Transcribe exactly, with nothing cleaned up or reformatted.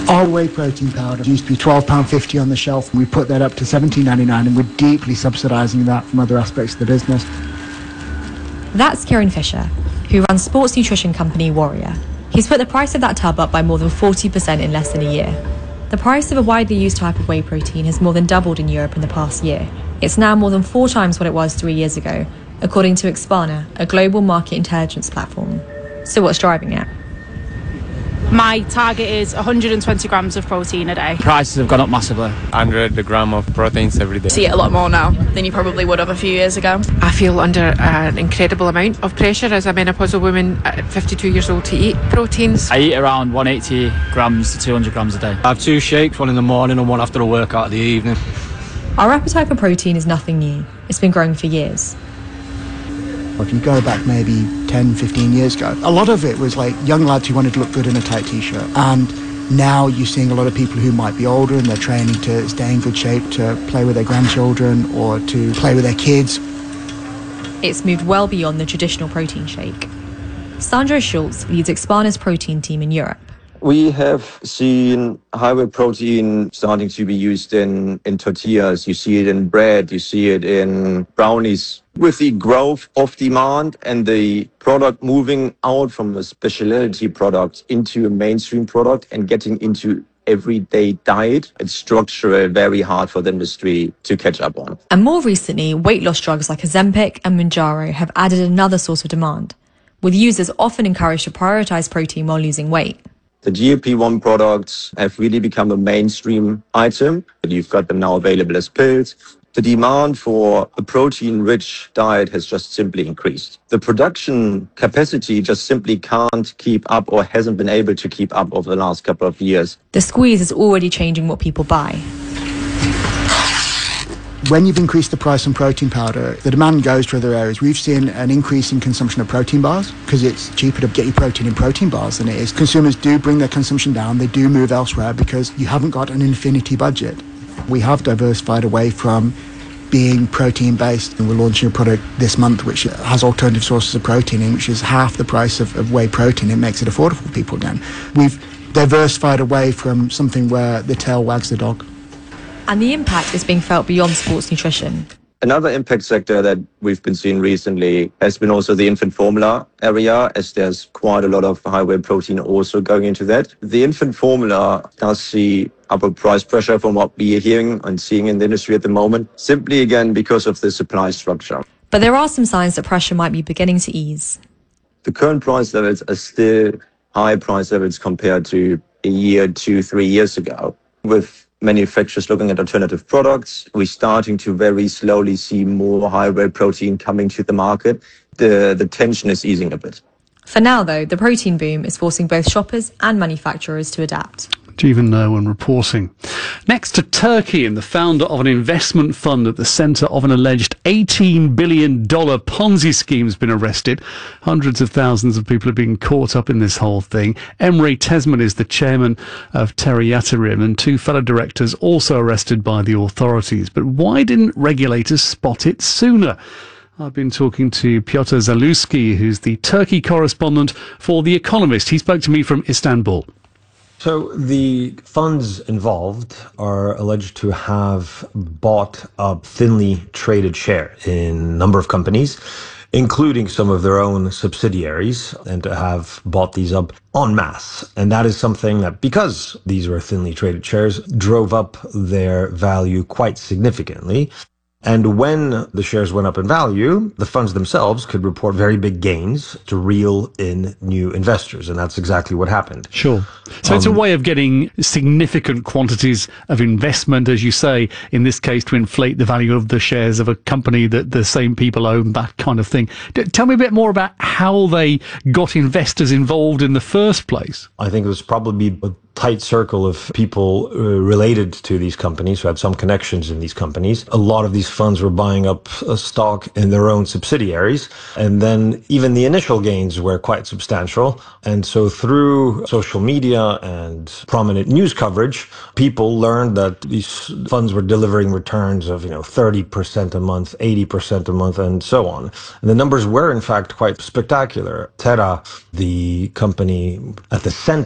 Our whey protein powder used to be twelve pounds fifty on the shelf, and we put that up to seventeen ninety-nine, and we're deeply subsidising that from other aspects of the business. That's Kieran Fisher, who runs sports nutrition company Warrior. He's put the price of that tub up by more than forty percent in less than a year. The price of a widely used type of whey protein has more than doubled in Europe in the past year. It's now more than four times what it was three years ago, according to Expana, a global market intelligence platform. So what's driving it? My target is one hundred twenty grams of protein a day. Prices have gone up massively. one hundred gram of proteins every day. See it a lot more now than you probably would have a few years ago. I feel under an incredible amount of pressure as a menopausal woman at fifty-two years old to eat proteins. I eat around one hundred eighty grams to two hundred grams a day. I have two shakes, one in the morning and one after a workout in the evening. Our appetite for protein is nothing new. It's been growing for years. If you go back maybe ten, fifteen years ago, a lot of it was like young lads who wanted to look good in a tight t-shirt. And now you're seeing a lot of people who might be older and they're training to stay in good shape, to play with their grandchildren or to play with their kids. It's moved well beyond the traditional protein shake. Sandro Schultz leads Expana's protein team in Europe. We have seen high whey protein starting to be used in, in tortillas. You see it in bread, you see it in brownies. With the growth of demand and the product moving out from a specialty product into a mainstream product and getting into everyday diet, it's structurally very hard for the industry to catch up on. And more recently, weight loss drugs like Ozempic and Mounjaro have added another source of demand, with users often encouraged to prioritize protein while losing weight. The G L P one products have really become a mainstream item. You've got them now available as pills. The demand for a protein-rich diet has just simply increased. The production capacity just simply can't keep up or hasn't been able to keep up over the last couple of years. The squeeze is already changing what people buy. When you've increased the price on protein powder, the demand goes to other areas. We've seen an increase in consumption of protein bars because it's cheaper to get your protein in protein bars than it is. Consumers do bring their consumption down. They do move elsewhere because you haven't got an infinity budget. We have diversified away from being protein-based, and we're launching a product this month which has alternative sources of protein in, which is half the price of, of whey protein. It makes it affordable for people again. We've diversified away from something where the tail wags the dog. And the impact is being felt beyond sports nutrition. Another impact sector that we've been seeing recently has been also the infant formula area, as there's quite a lot of high whey protein also going into that. The infant formula does see upward price pressure from what we are hearing and seeing in the industry at the moment, simply again because of the supply structure. But there are some signs that pressure might be beginning to ease. The current price levels are still high price levels compared to a year, two, three years ago. With manufacturers looking at alternative products, we're starting to very slowly see more high whey protein coming to the market. The, the tension is easing a bit. For now, though, the protein boom is forcing both shoppers and manufacturers to adapt. Jeevan Nirwan reporting. Next to Turkey, and the founder of an investment fund at the centre of an alleged eighteen billion dollars Ponzi scheme has been arrested. Hundreds of thousands of people are being caught up in this whole thing. Emre Tesman is the chairman of Terry Yatırım, and two fellow directors also arrested by the authorities. But why didn't regulators spot it sooner? I've been talking to Piotr Zaluski, who's the Turkey correspondent for The Economist. He spoke to me from Istanbul. So the funds involved are alleged to have bought a thinly traded share in a number of companies, including some of their own subsidiaries, and to have bought these up en masse. And that is something that, because these were thinly traded shares, drove up their value quite significantly. And when the shares went up in value, the funds themselves could report very big gains to reel in new investors. And that's exactly what happened. Sure. So um, it's a way of getting significant quantities of investment, as you say, in this case, to inflate the value of the shares of a company that the same people own, that kind of thing. D- tell me a bit more about how they got investors involved in the first place. I think it was probably a tight circle of people uh, related to these companies who had some connections in these companies. A lot of these funds were buying up uh, stock in their own subsidiaries. And then even the initial gains were quite substantial. And so through social media and prominent news coverage, people learned that these funds were delivering returns of, you know, thirty percent a month, eighty percent a month, and so on. And the numbers were, in fact, quite spectacular. Tera, the company at the center